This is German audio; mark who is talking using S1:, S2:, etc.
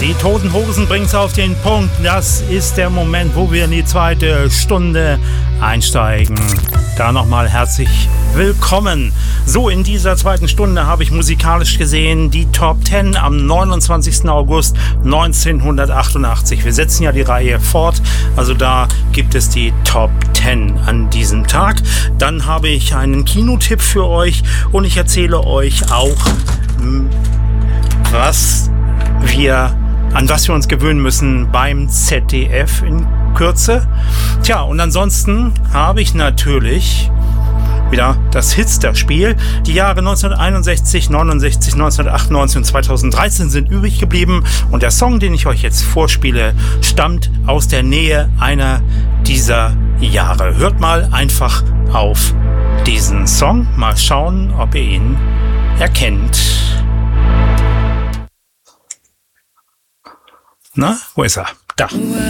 S1: Die Toten Hosen bringen's auf den Punkt. Das ist der Moment, wo wir in die zweite Stunde einsteigen. Da nochmal herzlich willkommen. So, in dieser zweiten Stunde habe ich musikalisch gesehen die Top 10 am 29. August 1988. Wir setzen ja die Reihe fort, also da gibt es die Top 10 an diesem Tag. Dann habe ich einen Kinotipp für euch und ich erzähle euch auch, an was wir uns gewöhnen müssen beim ZDF in Kürze. Tja, und ansonsten habe ich natürlich wieder das Hitster-Spiel. Die Jahre 1961, 69, 1998 und 2013 sind übrig geblieben und der Song, den ich euch jetzt vorspiele, stammt aus der Nähe einer dieser Jahre. Hört mal einfach auf diesen Song. Mal schauen, ob ihr ihn erkennt. Na, wo ist er? Da.